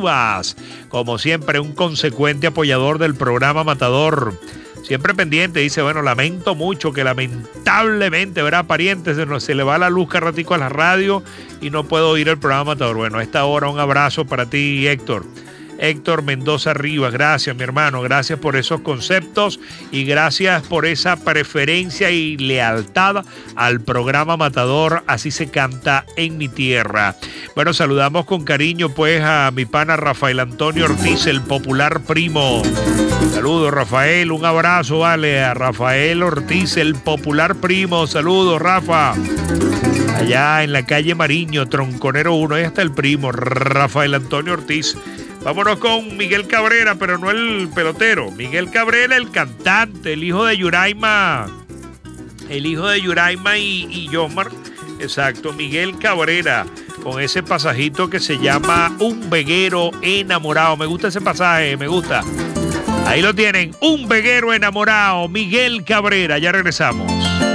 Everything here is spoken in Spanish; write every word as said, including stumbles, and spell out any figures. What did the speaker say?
Rivas, como siempre, un consecuente apoyador del programa Matador. Siempre pendiente, dice, bueno, lamento mucho que lamentablemente, ¿verdad, parientes? Se, nos, se le va la luz cada ratico a la radio y no puedo oír el programa Matador. Bueno, a esta hora un abrazo para ti, Héctor. Héctor Mendoza Rivas, gracias, mi hermano, gracias por esos conceptos y gracias por esa preferencia y lealtad al programa Matador, así se canta en mi tierra. Bueno, saludamos con cariño pues a mi pana Rafael Antonio Ortiz, el popular primo. Saludos, Rafael, un abrazo, vale, a Rafael Ortiz, el popular primo. Saludos, Rafa. Allá en la calle Mariño, Tronconero uno, ahí está el primo, Rafael Antonio Ortiz. Vámonos con Miguel Cabrera, pero no el pelotero. Miguel Cabrera, el cantante, el hijo de Yuraima. El hijo de Yuraima y, y Yomar. Exacto, Miguel Cabrera, con ese pasajito que se llama Un veguero enamorado. Me gusta ese pasaje, me gusta. Ahí lo tienen, Un veguero enamorado, Miguel Cabrera. Ya regresamos.